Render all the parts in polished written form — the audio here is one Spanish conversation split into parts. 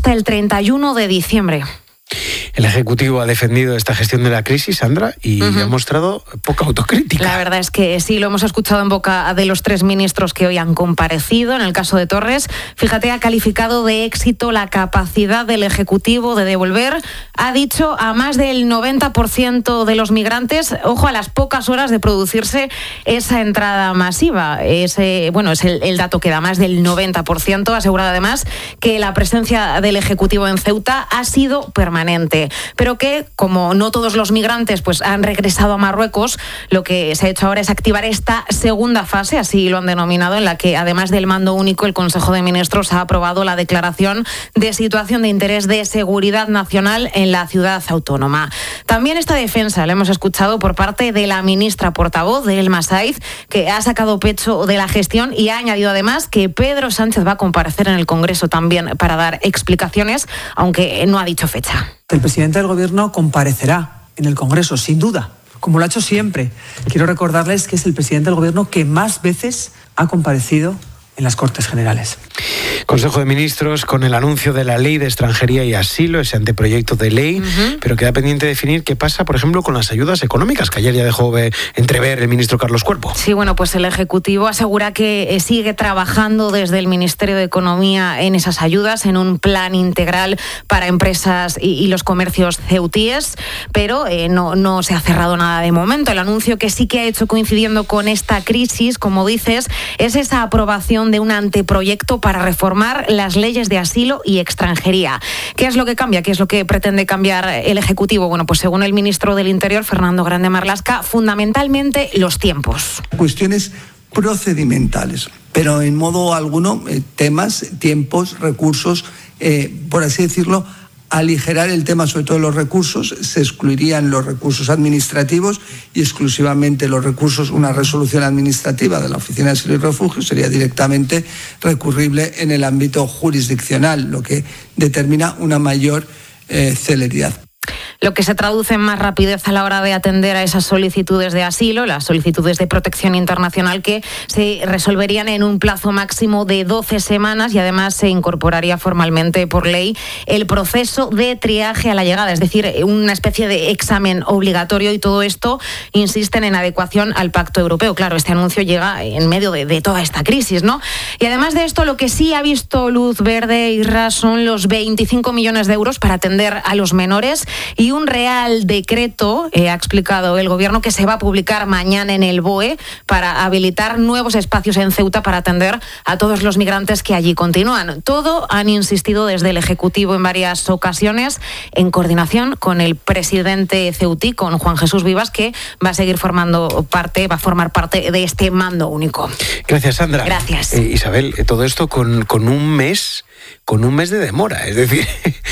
hasta el 31 de diciembre. El Ejecutivo ha defendido esta gestión de la crisis, Sandra, y ha mostrado poca autocrítica. La verdad es que sí, lo hemos escuchado en boca de los 3 ministros que hoy han comparecido. En el caso de Torres, fíjate, ha calificado de éxito la capacidad del Ejecutivo de devolver, ha dicho, a más del 90% de los migrantes, ojo, a las pocas horas de producirse esa entrada masiva. Es el dato que da, más del 90%. Ha asegurado además que la presencia del Ejecutivo en Ceuta ha sido permanente, pero que, como no todos los migrantes pues han regresado a Marruecos, lo que se ha hecho ahora es activar esta segunda fase, así lo han denominado, en la que, además del mando único, el Consejo de Ministros ha aprobado la declaración de situación de interés de seguridad nacional en la ciudad autónoma. También esta defensa la hemos escuchado por parte de la ministra portavoz de Elma Saiz, que ha sacado pecho de la gestión y ha añadido además que Pedro Sánchez va a comparecer en el Congreso también para dar explicaciones, aunque no ha dicho fecha. El presidente del Gobierno comparecerá en el Congreso, sin duda, como lo ha hecho siempre. Quiero recordarles que es el presidente del Gobierno que más veces ha comparecido en las Cortes Generales. Consejo de Ministros con el anuncio de la Ley de Extranjería y Asilo, ese anteproyecto de ley, pero queda pendiente definir qué pasa, por ejemplo, con las ayudas económicas, que ayer ya dejó entrever el ministro Carlos Cuerpo. Sí, bueno, pues el Ejecutivo asegura que sigue trabajando desde el Ministerio de Economía en esas ayudas, en un plan integral para empresas y los comercios ceutíes, pero no se ha cerrado nada de momento. El anuncio que sí que ha hecho coincidiendo con esta crisis, como dices, es esa aprobación de un anteproyecto para reformar las leyes de asilo y extranjería. ¿Qué es lo que cambia? ¿Qué es lo que pretende cambiar el Ejecutivo? Bueno, pues según el ministro del Interior, Fernando Grande Marlaska, fundamentalmente los tiempos. Cuestiones procedimentales, pero en modo alguno tiempos, recursos, por así decirlo, aligerar el tema, sobre todo los recursos. Se excluirían los recursos administrativos y exclusivamente los recursos. Una resolución administrativa de la Oficina de Asilo y Refugio sería directamente recurrible en el ámbito jurisdiccional, lo que determina una mayor celeridad. Lo que se traduce en más rapidez a la hora de atender a esas solicitudes de asilo, las solicitudes de protección internacional, que se resolverían en un plazo máximo de 12 semanas y además se incorporaría formalmente por ley el proceso de triaje a la llegada, es decir, una especie de examen obligatorio, y todo esto, insisten, en adecuación al Pacto Europeo. Claro, este anuncio llega en medio de toda esta crisis, ¿no? Y además de esto, lo que sí ha visto luz verde, Isra, son los 25 millones de euros para atender a los menores y un real decreto, ha explicado el Gobierno, que se va a publicar mañana en el BOE para habilitar nuevos espacios en Ceuta para atender a todos los migrantes que allí continúan. Todo, han insistido desde el Ejecutivo en varias ocasiones, en coordinación con el presidente ceutí, con Juan Jesús Vivas, que va a formar parte de este mando único. Gracias, Sandra. Gracias. Isabel, todo esto con un mes de demora, es decir,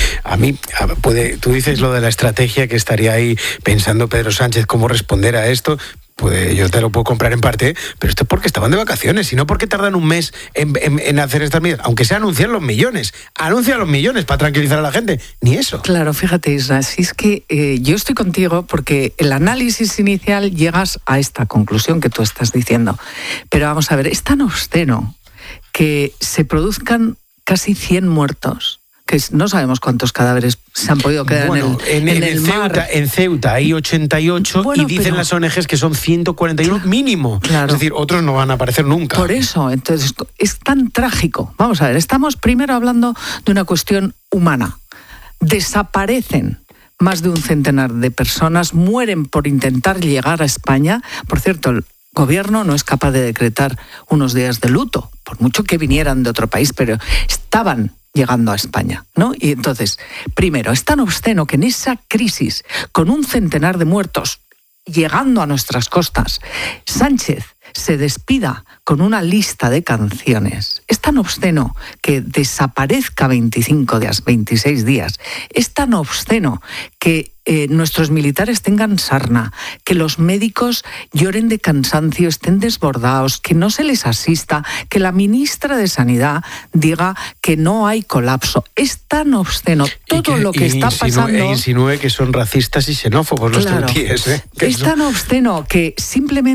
tú dices lo de la estrategia que estaría ahí pensando Pedro Sánchez cómo responder a esto. Yo te lo puedo comprar en parte, pero esto es porque estaban de vacaciones y no porque tardan un mes en hacer estas medidas, aunque sea anuncian los millones para tranquilizar a la gente, ni eso. Claro, fíjate, Isra, si es que yo estoy contigo porque el análisis inicial llegas a esta conclusión que tú estás diciendo, pero vamos a ver, es tan obsceno que se produzcan casi 100 muertos, que no sabemos cuántos cadáveres se han podido quedar en el mar. En Ceuta hay 88 y dicen las ONGs que son 141 mínimo. Claro. Es decir, otros no van a aparecer nunca. Por eso, entonces, es tan trágico. Vamos a ver, estamos primero hablando de una cuestión humana. Desaparecen más de un centenar de personas, mueren por intentar llegar a España. Por cierto, el Gobierno no es capaz de decretar unos días de luto, por mucho que vinieran de otro país, pero estaban llegando a España, ¿no? Y entonces, primero, es tan obsceno que en esa crisis, con un centenar de muertos llegando a nuestras costas, Sánchez se despida con una lista de canciones. Es tan obsceno que desaparezca 25 días, 26 días. Es tan obsceno que nuestros militares tengan sarna, que los médicos lloren de cansancio, estén desbordados, que no se les asista, que la ministra de Sanidad diga que no hay colapso. Es tan obsceno todo lo que está pasando. Insinúe que son racistas y xenófobos los ceutíes. Es tan obsceno que simplemente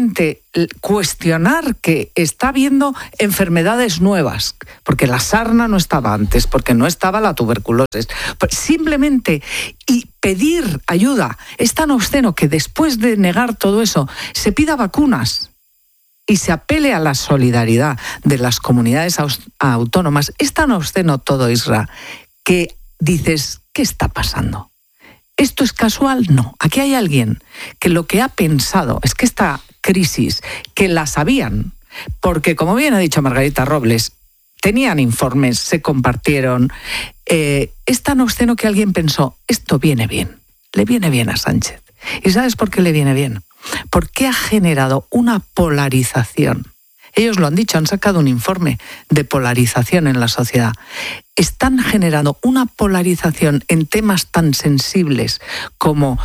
cuestionar que está habiendo enfermedades nuevas, porque la sarna no estaba antes, porque no estaba la tuberculosis. Simplemente y pedir ayuda es tan obsceno que después de negar todo eso se pida vacunas y se apele a la solidaridad de las comunidades autónomas. Es tan obsceno todo, Isra, que dices, ¿qué está pasando? ¿Esto es casual? No. Aquí hay alguien que lo que ha pensado es que esta crisis, que la sabían, porque como bien ha dicho Margarita Robles, tenían informes, se compartieron, es tan obsceno que alguien pensó, esto viene bien, le viene bien a Sánchez. ¿Y sabes por qué le viene bien? Porque ha generado una polarización. Ellos lo han dicho, han sacado un informe de polarización en la sociedad. Están generando una polarización en temas tan sensibles como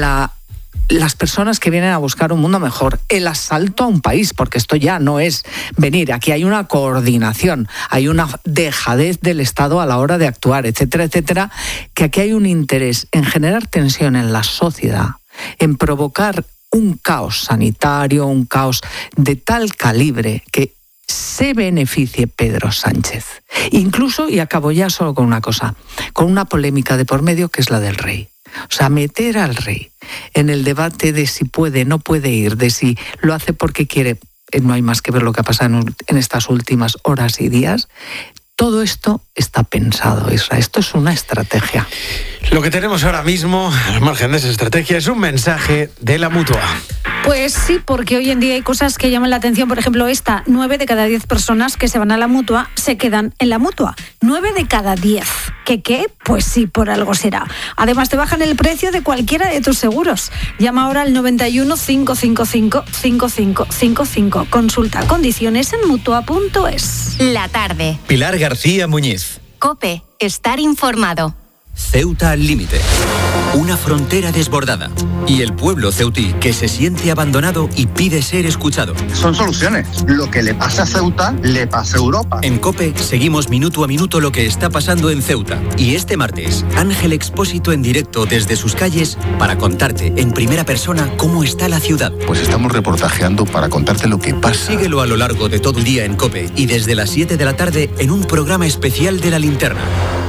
las personas que vienen a buscar un mundo mejor, el asalto a un país, porque esto ya no es venir, aquí hay una coordinación, hay una dejadez del Estado a la hora de actuar, etcétera, etcétera, que aquí hay un interés en generar tensión en la sociedad, en provocar un caos sanitario, un caos de tal calibre que se beneficie Pedro Sánchez. Incluso, y acabo ya solo con una cosa, con una polémica de por medio que es la del rey. O sea, meter al rey en el debate de si puede, no puede ir, de si lo hace porque quiere, no hay más que ver lo que ha pasado en estas últimas horas y días. Todo esto está pensado, Israel. Esto es una estrategia. Lo que tenemos ahora mismo, al margen de esa estrategia, es un mensaje de la Mutua. Pues sí, porque hoy en día hay cosas que llaman la atención. Por ejemplo, 9 de cada 10 personas que se van a la Mutua se quedan en la Mutua. 9 de cada 10. ¿Qué? Pues sí, por algo será. Además, te bajan el precio de cualquiera de tus seguros. Llama ahora al 91 555 5555. Consulta condiciones en Mutua.es. La tarde. Pilar García Muñiz. COPE. Estar informado. Ceuta al límite. Una frontera desbordada. Y el pueblo ceutí que se siente abandonado y pide ser escuchado. Son soluciones. Lo que le pasa a Ceuta, le pasa a Europa. En COPE seguimos minuto a minuto lo que está pasando en Ceuta. Y este martes, Ángel Expósito en directo desde sus calles para contarte en primera persona cómo está la ciudad. Pues estamos reportajeando para contarte lo que pasa. Síguelo a lo largo de todo el día en COPE y desde las 7 de la tarde en un programa especial de La Linterna.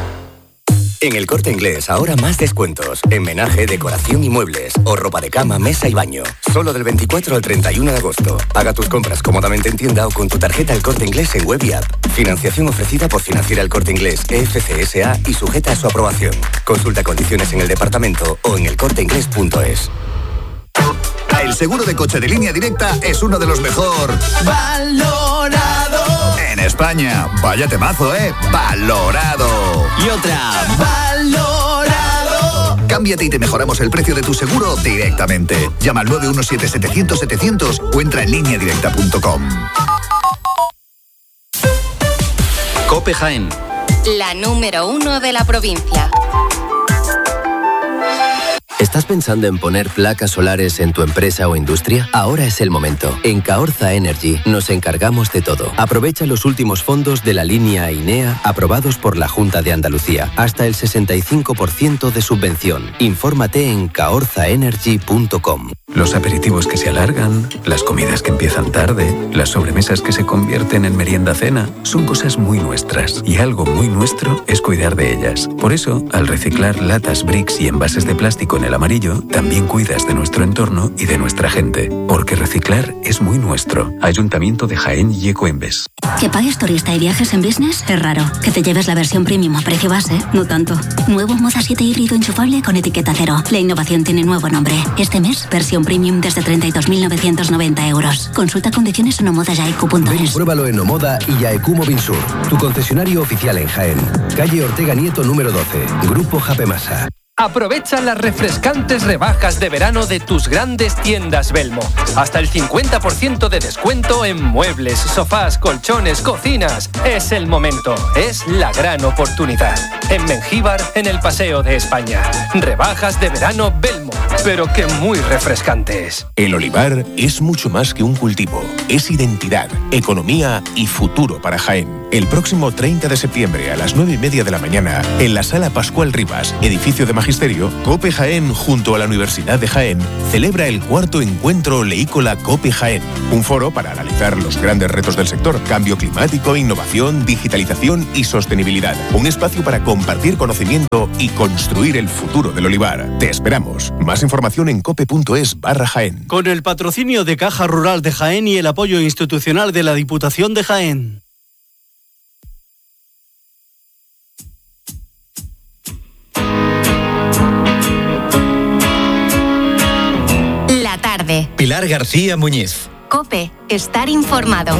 En El Corte Inglés, ahora más descuentos. En menaje, decoración y muebles. O ropa de cama, mesa y baño. Solo del 24 al 31 de agosto. Haga tus compras cómodamente en tienda o con tu tarjeta El Corte Inglés en web y app. Financiación ofrecida por Financiera El Corte Inglés, EFCSA y sujeta a su aprobación. Consulta condiciones en el departamento o en elcorteinglés.es. El seguro de coche de Línea Directa es uno de los mejor valorado en España. Vaya temazo, valorado. Y otra, valorado. Cámbiate y te mejoramos el precio de tu seguro directamente. Llama al 917-700-700 o entra en lineadirecta.com. COPE Jaén. La número 1 de la provincia. ¿Estás pensando en poner placas solares en tu empresa o industria? Ahora es el momento. En Caorza Energy nos encargamos de todo. Aprovecha los últimos fondos de la línea INEA aprobados por la Junta de Andalucía. Hasta el 65% de subvención. Infórmate en caorzaenergy.com. Los aperitivos que se alargan, las comidas que empiezan tarde, las sobremesas que se convierten en merienda-cena, son cosas muy nuestras. Y algo muy nuestro es cuidar de ellas. Por eso, al reciclar latas, bricks y envases de plástico en el amarillo, también cuidas de nuestro entorno y de nuestra gente. Porque reciclar es muy nuestro. Ayuntamiento de Jaén y Ecoembes. Que pagues turista y viajes en business es raro. Que te lleves la versión premium a precio base, no tanto. Nuevo Moda 7 híbrido enchufable con etiqueta cero. La innovación tiene nuevo nombre. Este mes, versión premium desde 32.990 euros. Consulta condiciones en omodayaiq.es. Ven y pruébalo en Omoda y Yaeku Mobinsur, tu concesionario oficial en Jaén. Calle Ortega Nieto número 12, Grupo Japemasa. Aprovecha las refrescantes rebajas de verano de tus grandes tiendas Belmo. Hasta el 50% de descuento en muebles, sofás, colchones, cocinas. Es el momento, es la gran oportunidad. En Mengíbar, en el Paseo de España. Rebajas de verano Belmo. pero que muy refrescantes. El olivar es mucho más que un cultivo. Es identidad, economía y futuro para Jaén. El próximo 30 de septiembre a las 9:30 de la mañana, en la Sala Pascual Rivas, edificio de Magisterio, COPE Jaén, junto a la Universidad de Jaén, celebra el 4º encuentro oleícola COPE Jaén. Un foro para analizar los grandes retos del sector: cambio climático, innovación, digitalización y sostenibilidad. Un espacio para compartir conocimiento y construir el futuro del olivar. Te esperamos. Más información en cope.es/Jaén. Con el patrocinio de Caja Rural de Jaén y el apoyo institucional de la Diputación de Jaén. La tarde. Pilar García Muñiz. COPE. Estar informado.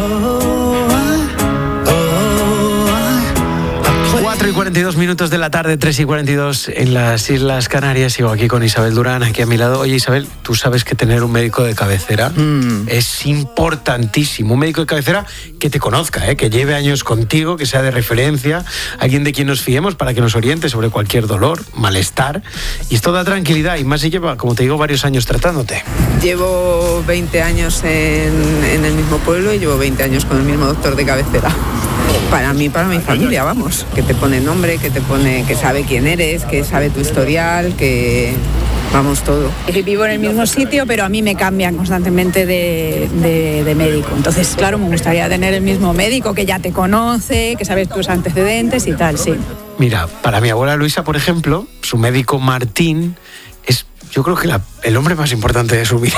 4:42 de la tarde, 3:42 en las Islas Canarias. Sigo aquí con Isabel Durán, aquí a mi lado. Oye, Isabel, tú sabes que tener un médico de cabecera es importantísimo. Un médico de cabecera que te conozca, que lleve años contigo, que sea de referencia, alguien de quien nos fiemos para que nos oriente sobre cualquier dolor, malestar. Y esto da tranquilidad, y más si lleva, como te digo, varios años tratándote. Llevo 20 años en el mismo pueblo y llevo 20 años con el mismo doctor de cabecera. Para mí, para mi familia, vamos, que te pone nombre, que sabe quién eres, que sabe tu historial, que vamos, todo. Vivo en el mismo sitio, pero a mí me cambian constantemente de médico. Entonces, claro, me gustaría tener el mismo médico que ya te conoce, que sabes tus antecedentes y tal, sí. Mira, para mi abuela Luisa, por ejemplo, su médico Martín es, yo creo que el hombre más importante de su vida.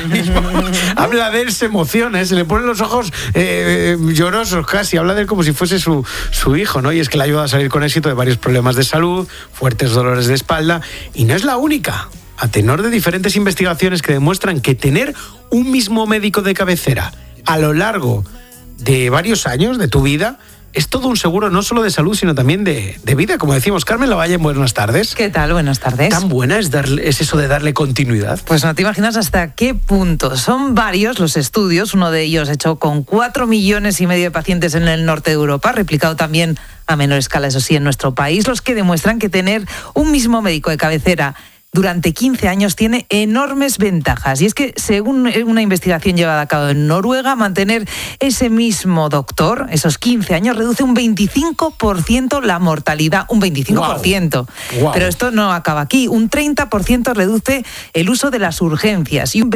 Habla de él, se emociona, se le ponen los ojos llorosos casi. Habla de él como si fuese su hijo, ¿no? Y es que le ayuda a salir con éxito de varios problemas de salud, fuertes dolores de espalda. Y no es la única. A tenor de diferentes investigaciones que demuestran que tener un mismo médico de cabecera a lo largo de varios años de tu vida es todo un seguro no solo de salud, sino también de vida, como decimos. Carmen Lavalle, buenas tardes. ¿Qué tal? Buenas tardes. ¿Tan buena es eso de darle continuidad? Pues no te imaginas hasta qué punto. Son varios los estudios, uno de ellos hecho con 4,5 millones de pacientes en el norte de Europa, replicado también a menor escala, eso sí, en nuestro país, los que demuestran que tener un mismo médico de cabecera durante 15 años tiene enormes ventajas. Y es que, según una investigación llevada a cabo en Noruega, mantener ese mismo doctor, esos 15 años, reduce un 25% la mortalidad. Un 25%. Wow. Pero esto no acaba aquí. Un 30% reduce el uso de las urgencias y un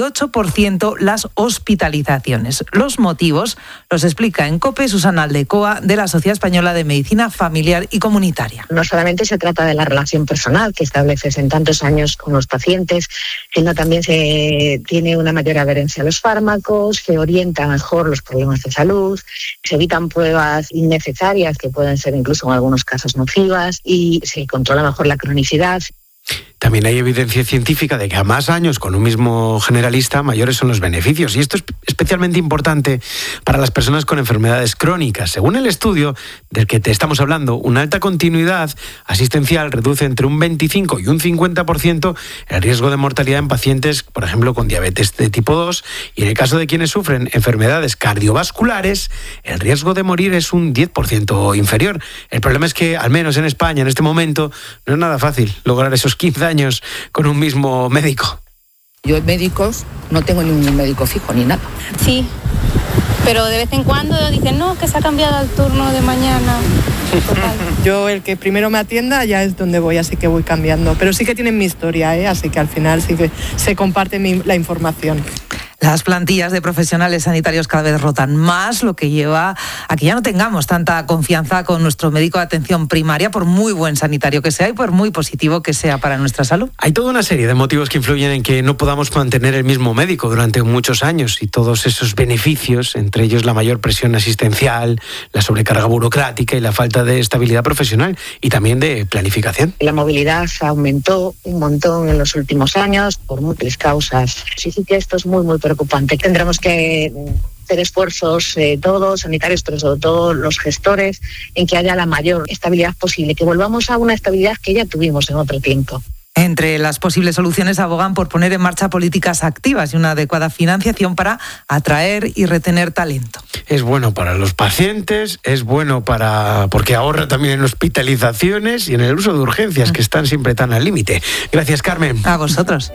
28% las hospitalizaciones. Los motivos los explica en COPE Susana Aldecoa, de la Sociedad Española de Medicina Familiar y Comunitaria. No solamente se trata de la relación personal que estableces en tantos años con los pacientes, sino también se tiene una mayor adherencia a los fármacos, se orienta mejor los problemas de salud, se evitan pruebas innecesarias que pueden ser incluso en algunos casos nocivas y se controla mejor la cronicidad. También hay evidencia científica de que a más años con un mismo generalista, mayores son los beneficios. Y esto es especialmente importante para las personas con enfermedades crónicas. Según el estudio del que te estamos hablando, una alta continuidad asistencial reduce entre un 25 y un 50% el riesgo de mortalidad en pacientes, por ejemplo, con diabetes de tipo 2. Y en el caso de quienes sufren enfermedades cardiovasculares, el riesgo de morir es un 10% inferior. El problema es que, al menos en España, en este momento, no es nada fácil lograr esos 15 años con un mismo médico. Yo médicos no tengo ningún médico fijo ni nada. Sí, pero de vez en cuando dicen, no, que se ha cambiado el turno de mañana. Yo el que primero me atienda ya es donde voy, así que voy cambiando. Pero sí que tienen mi historia, así que al final sí que se comparte la información. Las plantillas de profesionales sanitarios cada vez rotan más, lo que lleva a que ya no tengamos tanta confianza con nuestro médico de atención primaria, por muy buen sanitario que sea y por muy positivo que sea para nuestra salud. Hay toda una serie de motivos que influyen en que no podamos mantener el mismo médico durante muchos años, y todos esos beneficios, entre ellos la mayor presión asistencial, la sobrecarga burocrática y la falta de estabilidad profesional y también de planificación. La movilidad aumentó un montón en los últimos años por múltiples causas. Sí que esto es muy preocupante. Tendremos que hacer esfuerzos todos, sanitarios, pero sobre todo los gestores, en que haya la mayor estabilidad posible, que volvamos a una estabilidad que ya tuvimos en otro tiempo. Entre las posibles soluciones abogan por poner en marcha políticas activas y una adecuada financiación para atraer y retener talento. Es bueno para los pacientes, es bueno porque ahorra también en hospitalizaciones y en el uso de urgencias, que están siempre tan al límite. Gracias, Carmen. A vosotros.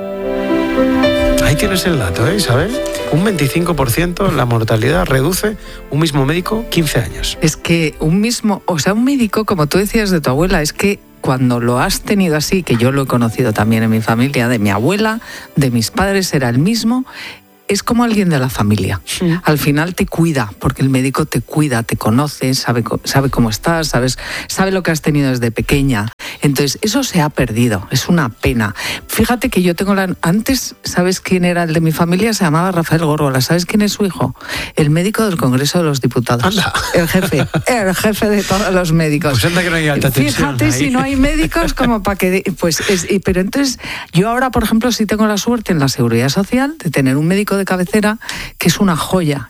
Ahí tienes el dato, Isabel. Un 25% la mortalidad reduce un mismo médico 15 años. Es que un médico, como tú decías de tu abuela, es que cuando lo has tenido así, que yo lo he conocido también en mi familia, de mi abuela, de mis padres, era el mismo. Es como alguien de la familia. Sí. Al final te cuida, porque el médico te cuida, te conoce, sabe cómo estás, sabe lo que has tenido desde pequeña. Entonces, eso se ha perdido, es una pena. Fíjate que yo tengo antes, ¿sabes quién era el de mi familia? Se llamaba Rafael Górgola. ¿Sabes quién es su hijo? El médico del Congreso de los Diputados. Anda. El jefe de todos los médicos. Pues anda que no hay alta tensión. Fíjate, si no hay médicos, como para que... pero entonces, yo ahora, por ejemplo, sí tengo la suerte en la Seguridad Social de tener un médico de cabecera que es una joya,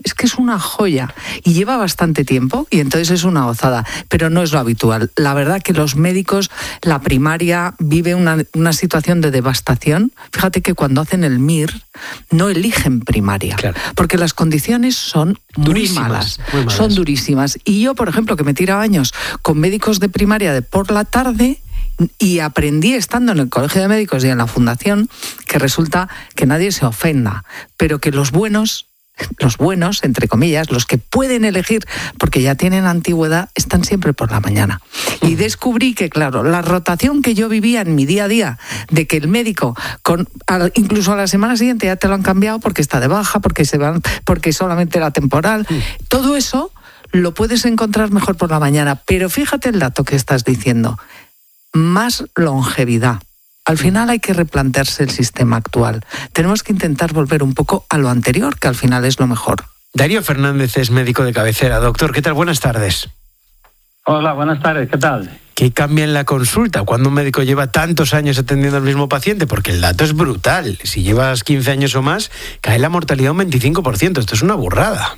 y lleva bastante tiempo y entonces es una gozada, pero no es lo habitual. La verdad que los médicos, la primaria vive una situación de devastación. Fíjate que cuando hacen el MIR no eligen primaria, claro, porque las condiciones son muy malas. Son durísimas. Y yo, por ejemplo, que me tiraba años con médicos de primaria de por la tarde, y aprendí estando en el Colegio de Médicos y en la Fundación que resulta que nadie se ofenda, pero que los buenos, entre comillas, los que pueden elegir porque ya tienen antigüedad, están siempre por la mañana. Y descubrí que, claro, la rotación que yo vivía en mi día a día, de que el médico, incluso a la semana siguiente ya te lo han cambiado porque está de baja, porque solamente era temporal, todo eso lo puedes encontrar mejor por la mañana. Pero fíjate el dato que estás diciendo. Más longevidad. Al final hay que replantearse el sistema actual. Tenemos que intentar volver un poco a lo anterior, que al final es lo mejor. Darío Fernández es médico de cabecera. Doctor, ¿qué tal? Buenas tardes. Hola, buenas tardes. ¿Qué tal? ¿Qué cambia en la consulta cuando un médico lleva tantos años atendiendo al mismo paciente? Porque el dato es brutal. Si llevas 15 años o más, cae la mortalidad un 25%. Esto es una burrada.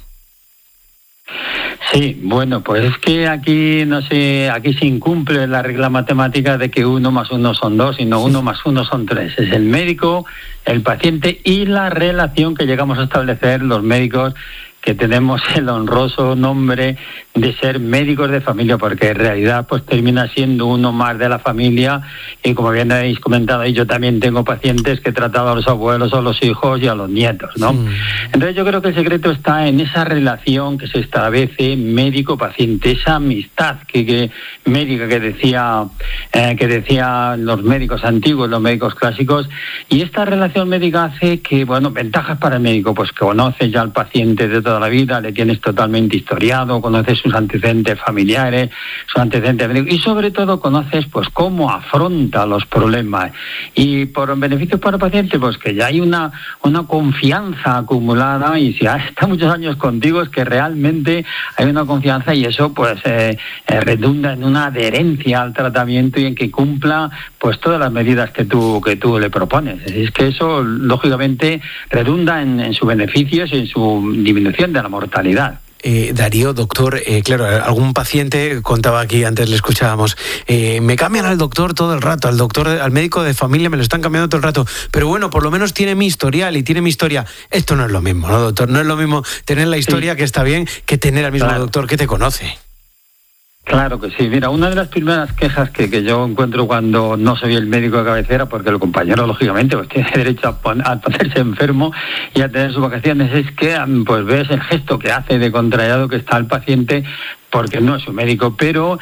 Sí, bueno, pues es que aquí se incumple la regla matemática de que 1 más 1 son 2, sino 1 más 1 son 3. Es el médico, el paciente y la relación que llegamos a establecer los médicos, que tenemos el honroso nombre de ser médicos de familia, porque en realidad pues termina siendo uno más de la familia. Y como bien habéis comentado, yo también tengo pacientes que he tratado a los abuelos, a los hijos y a los nietos, ¿no? Entonces yo creo que el secreto está en esa relación que se establece médico-paciente, esa amistad médica que decía los médicos antiguos, los médicos clásicos. Y esta relación médica hace que, ventajas para el médico, pues que conoces ya al paciente de toda la vida, le tienes totalmente historiado, conoces sus antecedentes familiares, sus antecedentes médicos, y sobre todo conoces pues cómo afronta los problemas. Y por beneficios para el paciente, pues que ya hay una confianza acumulada, y si está muchos años contigo es que realmente hay una confianza, y eso pues redunda en una adherencia al tratamiento y en que cumpla pues todas las medidas que tú le propones. Es que eso lógicamente redunda en sus beneficios y en su disminución de la mortalidad. Darío, doctor, claro, algún paciente contaba aquí, antes le escuchábamos, me cambian al doctor todo el rato, al médico de familia me lo están cambiando todo el rato, pero bueno, por lo menos tiene mi historial y tiene mi historia. Esto no es lo mismo, ¿no, doctor? No es lo mismo tener la historia, que está bien, que tener al mismo doctor que te conoce. Claro que sí. Mira, una de las primeras quejas que yo encuentro cuando no soy el médico de cabecera, porque el compañero, lógicamente, pues tiene derecho a ponerse enfermo y a tener sus vacaciones, es que pues ves el gesto que hace de contrariado que está el paciente, porque no es su médico, pero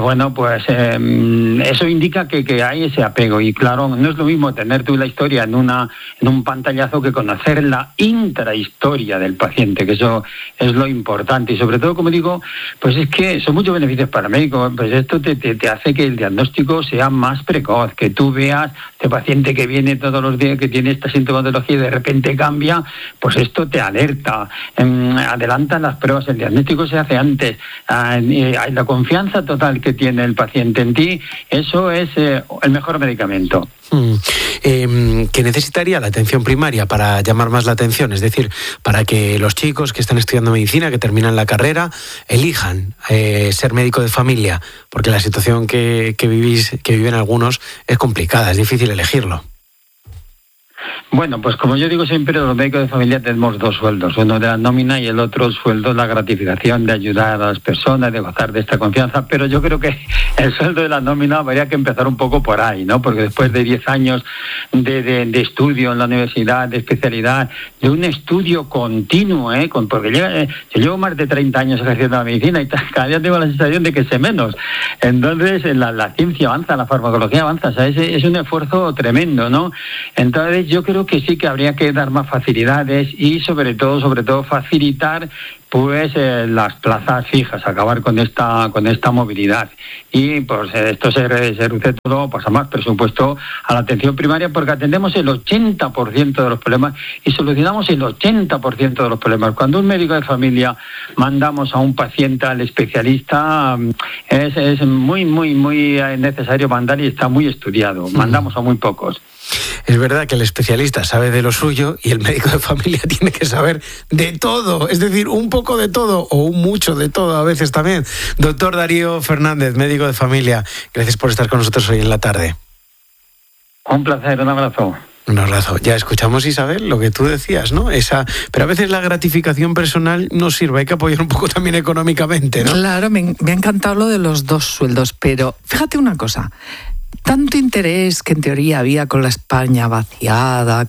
eso indica que hay ese apego. Y claro, no es lo mismo tener tú la historia en un pantallazo que conocer la intrahistoria del paciente, que eso es lo importante. Y sobre todo, como digo, pues es que son muchos beneficios para el médico. Pues esto te hace que el diagnóstico sea más precoz, que tú veas este paciente que viene todos los días, que tiene esta sintomatología y de repente cambia, pues esto te alerta, adelanta las pruebas, el diagnóstico se hace antes, la confianza total que tiene el paciente en ti, eso es el mejor medicamento. ¿Qué necesitaría la atención primaria para llamar más la atención? Es decir, para que los chicos que están estudiando medicina, que terminan la carrera, elijan ser médico de familia, porque la situación que viven algunos es complicada, es difícil elegirlo. Bueno, pues como yo digo siempre, los médicos de familia tenemos dos sueldos, uno de la nómina y el otro sueldo, la gratificación de ayudar a las personas, de gozar de esta confianza, pero yo creo que el sueldo de la nómina habría que empezar un poco por ahí, ¿no? Porque después de 10 años de estudio en la universidad, de especialidad, de un estudio continuo, porque yo llevo más de 30 años ejerciendo la medicina y cada día tengo la sensación de que sé menos. Entonces, la ciencia avanza, la farmacología avanza, o sea, es un esfuerzo tremendo, ¿no? Entonces, yo creo que sí que habría que dar más facilidades y sobre todo facilitar pues las plazas fijas, acabar con esta movilidad. Y pues esto se reduce todo pues, a más presupuesto a la atención primaria, porque atendemos el 80% de los problemas y solucionamos el 80% de los problemas. Cuando un médico de familia mandamos a un paciente al especialista, es muy necesario mandar y está muy estudiado. Mandamos a muy pocos. Es verdad que el especialista sabe de lo suyo y el médico de familia tiene que saber de todo, es decir, un poco de todo o un mucho de todo a veces también. Doctor Darío Fernández, médico de familia, gracias por estar con nosotros hoy en la tarde. Un placer, un abrazo. Un abrazo. Ya escuchamos, Isabel, lo que tú decías, ¿no? Pero a veces la gratificación personal no sirve, hay que apoyar un poco también económicamente, ¿no? Claro, me ha encantado lo de los dos sueldos, pero fíjate una cosa. Tanto interés que en teoría había con la España vaciada,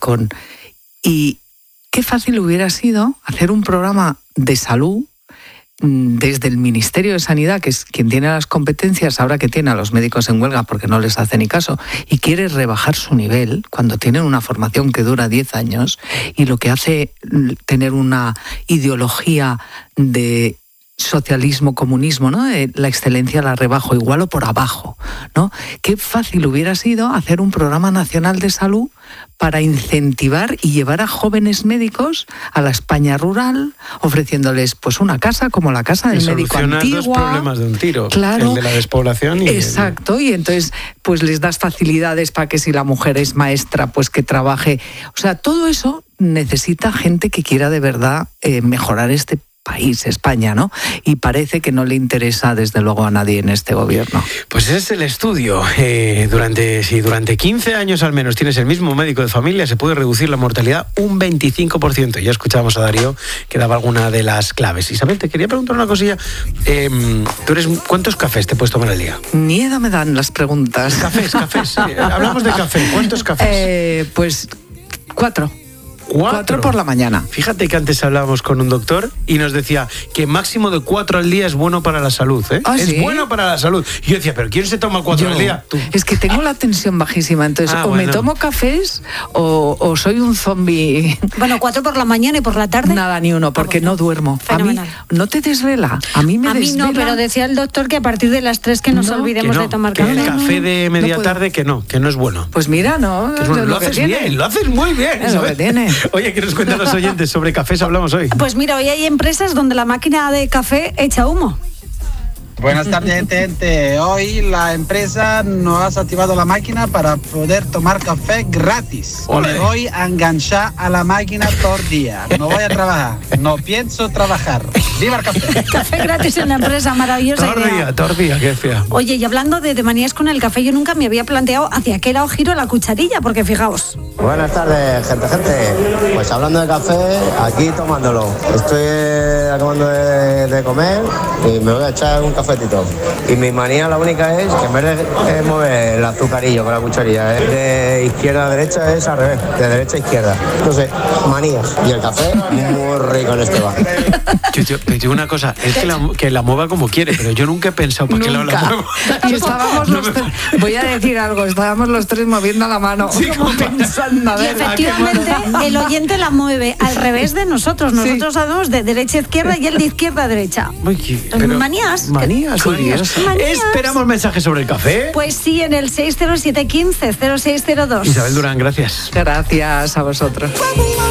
y qué fácil hubiera sido hacer un programa de salud desde el Ministerio de Sanidad, que es quien tiene las competencias, ahora que tiene a los médicos en huelga porque no les hace ni caso, y quiere rebajar su nivel cuando tienen una formación que dura 10 años, y lo que hace tener una ideología de socialismo, comunismo, ¿no? La excelencia la rebajo igual o por abajo, ¿no? Qué fácil hubiera sido hacer un programa nacional de salud para incentivar y llevar a jóvenes médicos a la España rural, ofreciéndoles pues una casa como la casa del médico antigua. Solucionar dos problemas de un tiro, claro, el de la despoblación y exacto, y entonces pues les das facilidades para que si la mujer es maestra, pues que trabaje. O sea, todo eso necesita gente que quiera de verdad mejorar este país, España, ¿no? Y parece que no le interesa desde luego a nadie en este gobierno. Pues ese es el estudio. Si durante 15 años al menos tienes el mismo médico de familia, se puede reducir la mortalidad un 25%. Ya escuchábamos a Darío que daba alguna de las claves. Isabel, te quería preguntar una cosilla. ¿Cuántos cafés te puedes tomar al día? Miedo me dan las preguntas. Cafés. Hablamos de café. ¿Cuántos cafés? Pues 4. 4 por la mañana. Fíjate que antes hablábamos con un doctor y nos decía que máximo de 4 al día es bueno para la salud, ¿eh? ¿Ah, sí? Es bueno para la salud. Y yo decía, ¿pero quién se toma 4 al día? Tú. Es que tengo la tensión bajísima, entonces me tomo cafés o soy un zombie. Bueno, 4 por la mañana y por la tarde. Nada, ni uno, porque no duermo. Fenomenal. A mí no te desvela. A mí desvela. No, pero decía el doctor que a partir de las 3 que nos olvidemos de tomar café. El café de media tarde que no es bueno. Pues mira, no. Lo haces bien, lo haces muy bien. Es lo que tiene. Oye, ¿qué nos cuentan los oyentes sobre cafés hablamos hoy? Pues mira, hoy hay empresas donde la máquina de café echa humo. Buenas tardes, gente. Hoy la empresa nos ha activado la máquina para poder tomar café gratis. Me voy a enganchar a la máquina todo el día. No voy a trabajar. No pienso trabajar. ¡Viva el café! Café gratis en la empresa, maravillosa idea. Tordía, qué fea. Oye, y hablando de manías con el café, yo nunca me había planteado hacia qué lado giro la cucharilla, porque fijaos. Buenas tardes, gente. Pues hablando de café, aquí tomándolo. Estoy acabando de comer y me voy a echar un café. Y mi manía la única es que en vez de mover el azucarillo con la cucharilla de izquierda a derecha, es al revés, de derecha a izquierda. No sé, manías. Y el café muy rico en este bar. Yo te digo una cosa, es que la mueva como quiere, pero yo nunca he pensado para qué lado la muevo. Y estábamos voy a decir algo, estábamos los tres moviendo la mano, sí, como pensando, a ver. Y efectivamente el oyente la mueve al revés de nosotros. Nosotros hacemos de derecha a izquierda y él de izquierda a derecha. Manías. Esperamos mensajes sobre el café. Pues sí, en el 60715-0602. Isabel Durán, gracias. Gracias a vosotros.